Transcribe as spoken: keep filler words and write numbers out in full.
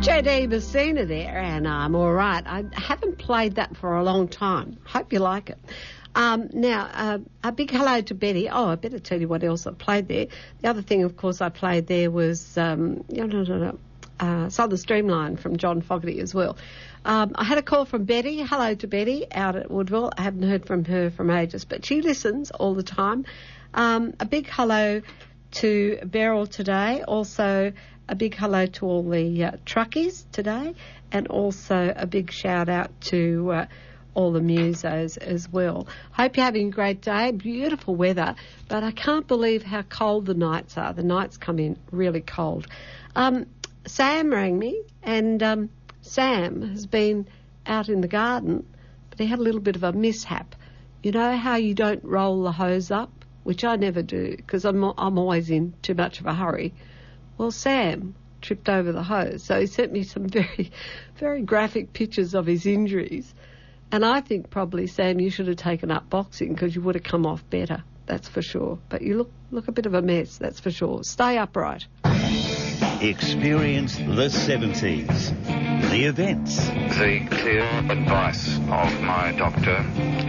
J D Messina there, and I'm all right. I haven't played that for a long time. Hope you like it. Um, now, uh, a big hello to Betty. Oh, I better tell you what else I played there. The other thing, of course, I played there was um, no, no, no, no, uh, Southern Streamline from John Fogerty as well. Um, I had a call from Betty. Hello to Betty out at Woodville. I haven't heard from her from ages, but she listens all the time. Um, a big hello to Beryl today. Also, a big hello to all the uh, truckies today, and also a big shout out to uh, all the musos as well. Hope you're having a great day. Beautiful weather, but I can't believe how cold the nights are. The nights come in really cold. Um, Sam rang me, and um, Sam has been out in the garden, but he had a little bit of a mishap. You know how you don't roll the hose up, which I never do because I'm, I'm always in too much of a hurry. Well, Sam tripped over the hose, so he sent me some very, very graphic pictures of his injuries. And I think probably, Sam, you should have taken up boxing because you would have come off better, that's for sure. But you look look a bit of a mess, that's for sure. Stay upright. Experience the seventies, the events. The clear advice of my doctor